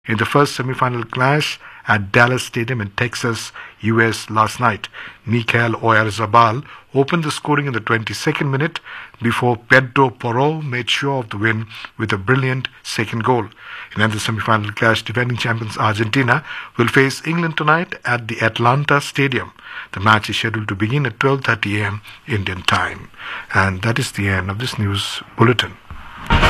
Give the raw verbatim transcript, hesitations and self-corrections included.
in the first semi-final clash at Dallas Stadium in Texas, U S last night. Mikael Oyarzabal opened the scoring in the twenty-second minute before Pedro Porro made sure of the win with a brilliant second goal. In another semi-final clash, defending champions Argentina will face England tonight at the Atlanta Stadium. The match is scheduled to begin at twelve thirty a m Indian time. And that is the end of this news bulletin.